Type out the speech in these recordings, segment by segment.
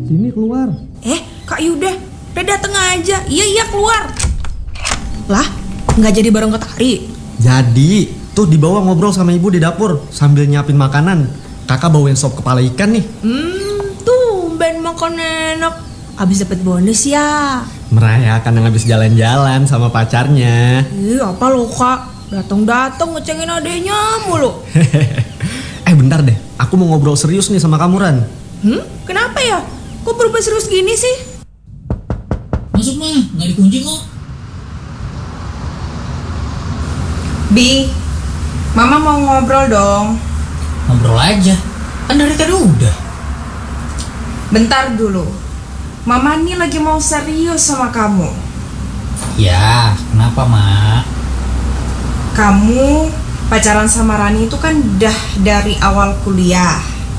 Sini keluar. Kak Yuda, udah dateng aja. Iya keluar. Lah, nggak jadi bareng ke Tari? Jadi, tuh di bawah ngobrol sama ibu di dapur sambil nyiapin makanan. Kakak bawain sop kepala ikan nih. Tumben makan enak. Abis dapet bonus ya. Merayakan yang habis jalan-jalan sama pacarnya. Apa lo Kak? Datang ngecengin adenya mulu. Bentar deh, aku mau ngobrol serius nih sama kamu, Ran. Kenapa ya? Kok berubah serius gini sih? Masuk mah, nggak dikunci kok. Bi, Mama mau ngobrol dong. Ngobrol aja, kan dari tadi udah. Bentar dulu. Mama nih lagi mau serius sama kamu. Ya, kenapa Mak? Kamu pacaran sama Rani itu kan udah dari awal kuliah.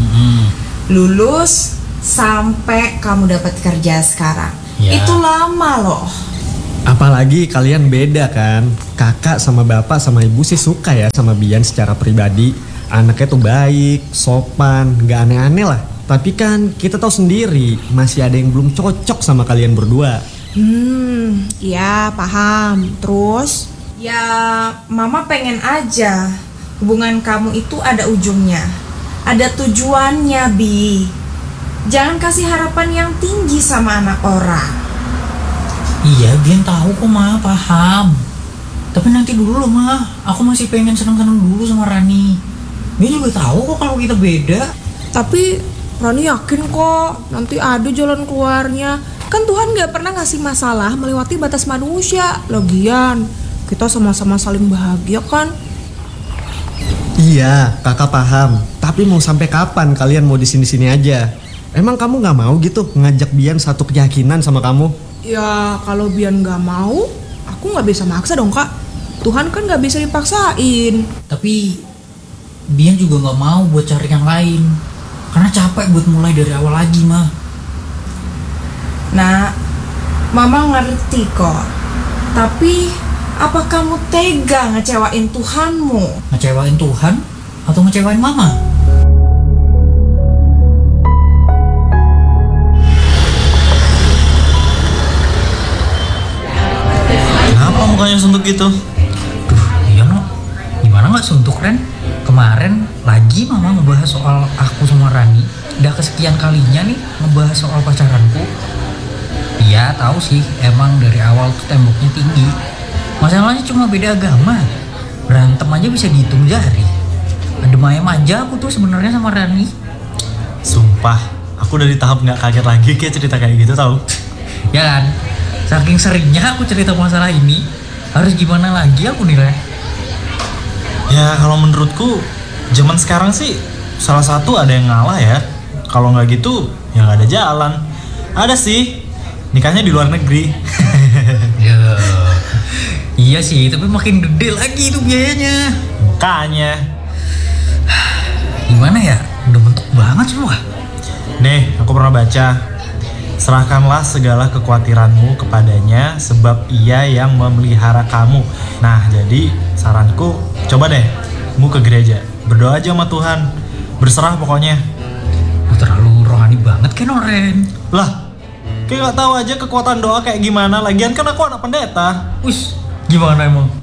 Lulus sampai kamu dapat kerja sekarang. Ya. Itu lama loh. Apalagi kalian beda kan. Kakak sama bapak sama ibu sih suka ya sama Bian secara pribadi. Anaknya tuh baik, sopan, gak aneh-aneh lah. Tapi kan kita tahu sendiri masih ada yang belum cocok sama kalian berdua. Ya paham. Terus? Ya Mama pengen aja hubungan kamu itu ada ujungnya. Ada tujuannya, Bi. Jangan kasih harapan yang tinggi sama anak orang. Iya, Bian tahu kok Ma, paham. Tapi nanti dulu loh Ma, aku masih pengen seneng-seneng dulu sama Rani. Bian juga tahu kok kalau kita beda. Tapi Rani yakin kok nanti ada jalan keluarnya. Kan Tuhan gak pernah ngasih masalah melewati batas manusia. Lagian kita sama-sama saling bahagia kan. Iya, kakak paham. Tapi mau sampai kapan kalian mau di sini-sini aja? Emang kamu gak mau gitu ngajak Bian satu keyakinan sama kamu? Ya kalau Bian gak mau, aku gak bisa maksa dong Kak. Tuhan kan gak bisa dipaksain. Tapi Bian juga gak mau buat cari yang lain. Karena capek buat mulai dari awal lagi Ma. Nah, Mama ngerti kok. Tapi apa kamu tega ngecewain Tuhanmu? Ngecewain Tuhan atau ngecewain Mama? Kenapa mukanya suntuk gitu? Iya no, gimana nggak suntuk Ren? Kemarin lagi Mama ngebahas soal aku sama Rani. Udah kesekian kalinya nih ngebahas soal pacaranku. Iya tahu sih, emang dari awal tuh temboknya tinggi. Masalahnya cuma beda agama. Berantem aja bisa dihitung jari. Adem ayem aja aku tuh sebenarnya sama Rani. Sumpah, aku udah di tahap nggak kaget lagi kayak cerita kayak gitu tau. Ya kan? Saking seringnya aku cerita masalah ini, harus gimana lagi aku nih Ren? Ya kalau menurutku zaman sekarang sih salah satu ada yang ngalah ya. Kalau nggak gitu ya nggak ada jalan. Ada sih, nikahnya di luar negeri. Ya, iya sih, tapi makin gede lagi itu biayanya. Makanya. Gimana ya? Udah mentok banget semua. Nih, aku pernah baca. Serahkanlah segala kekhawatiranmu kepadanya sebab ia yang memelihara kamu. Nah, jadi saranku coba deh, kamu ke gereja. Berdoa aja sama Tuhan. Berserah pokoknya. Lu terlalu rohani banget kan Ren. Lah, kayak gak tahu aja kekuatan doa kayak gimana. Lagian kan aku anak pendeta. Wis, gimana emang?